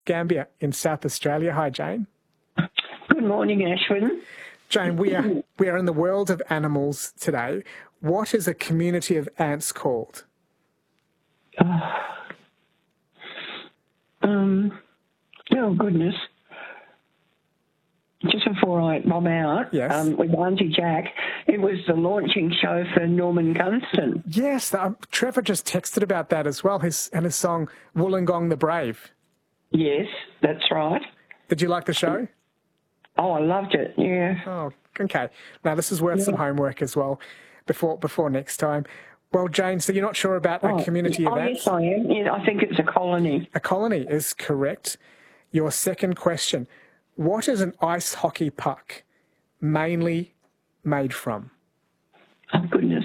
Gambia in South Australia. Hi, Jane. Good morning, Ashwin. Jane, we are in the world of animals today. What is a community of ants called? Oh, goodness. Just before I bob out, yes. With Auntie Jack, it was the launching show for Norman Gunston. Yes, Trevor just texted about that as well, his song Wollongong the Brave. Yes, that's right. Did you like the show? Oh, I loved it, yeah. Oh, okay. Now, this is worth some homework as well before next time. Well, Jane, so you're not sure about a community of ants? Yes, I am. Yeah, I think it's a colony. A colony is correct. Your second question. What is an ice hockey puck mainly made from? Oh, goodness.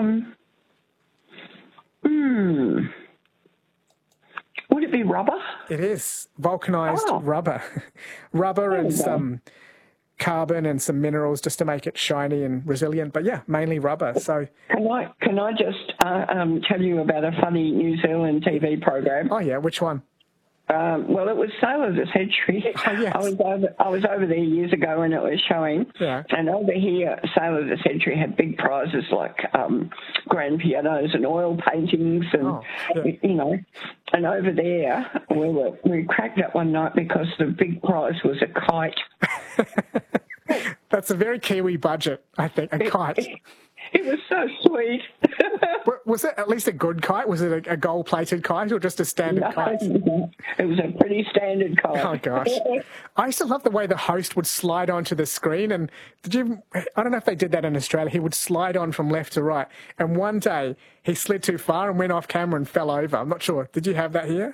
Would it be rubber? It is. Vulcanized rubber. Rubber and some carbon and some minerals just to make it shiny and resilient. But yeah, mainly rubber. So Can I just tell you about a funny New Zealand TV program? Oh, yeah. Which one? Well, it was Sale of the Century. Oh, yes. I was over there years ago when it was showing. Yeah. And over here, Sale of the Century had big prizes like grand pianos and oil paintings and, you know. And over there, we cracked up one night because the big prize was a kite. That's a very Kiwi budget, I think, a kite. It was so sweet. Was it at least a good kite? Was it a gold-plated kite or just a standard kite? It was a pretty standard kite. Oh, gosh. I used to love the way the host would slide onto the screen. And I don't know if they did that in Australia. He would slide on from left to right. And one day he slid too far and went off camera and fell over. I'm not sure. Did you have that here?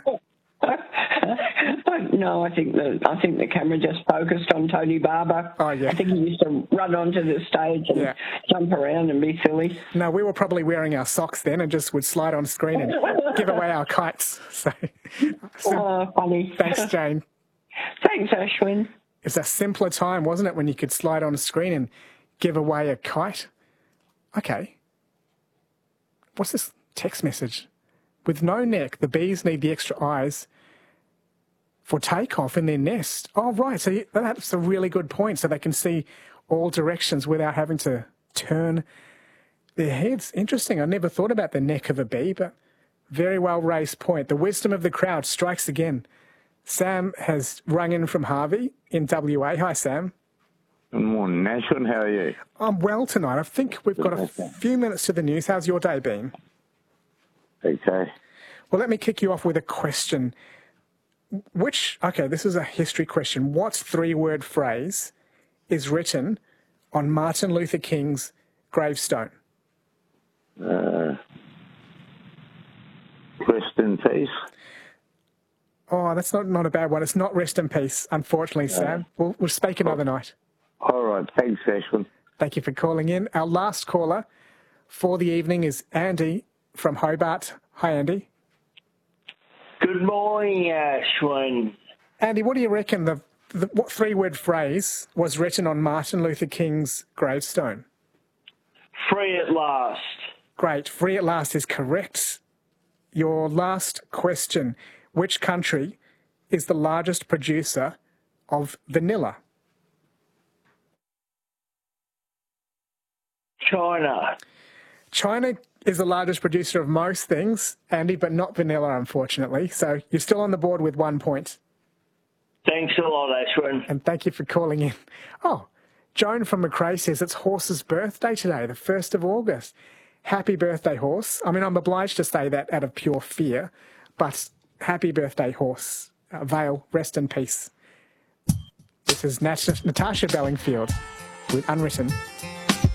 No, I think the camera just focused on Tony Barber. Oh, yeah. I think he used to run onto the stage and jump around and be silly. No, we were probably wearing our socks then and just would slide on screen and give away our kites. So funny. Thanks, Jane. Thanks, Ashwin. It's a simpler time, wasn't it, when you could slide on a screen and give away a kite? Okay. What's this text message? With no neck, the bees need the extra eyes for takeoff in their nest. Oh, right. So that's a really good point. So they can see all directions without having to turn their heads. Interesting. I never thought about the neck of a bee, but very well raised point. The wisdom of the crowd strikes again. Sam has rung in from Harvey in WA. Hi, Sam. Good morning, Ashwin. How are you? I'm well tonight. I think we've got a few minutes to the news. How's your day been? Okay. Well, let me kick you off with a question. This is a history question. What three-word phrase is written on Martin Luther King's gravestone? Rest in peace. Oh, that's not a bad one. It's not rest in peace, unfortunately, Sam. We'll speak another night. All right. Thanks, Ashwin. Thank you for calling in. Our last caller for the evening is Andy from Hobart. Hi, Andy. Good morning, Ashwin. Andy, what do you reckon what three-word phrase was written on Martin Luther King's gravestone? Free at last. Great. Free at last is correct. Your last question. Which country is the largest producer of vanilla? China. China is the largest producer of most things, Andy, but not vanilla, unfortunately. So you're still on the board with 1 point. Thanks a lot, Ashwin. And thank you for calling in. Oh, Joan from Macrae says it's Horse's birthday today, the 1st of August. Happy birthday, Horse. I mean, I'm obliged to say that out of pure fear, but happy birthday, Horse. Vale, rest in peace. This is Natasha Bellingfield with Unwritten.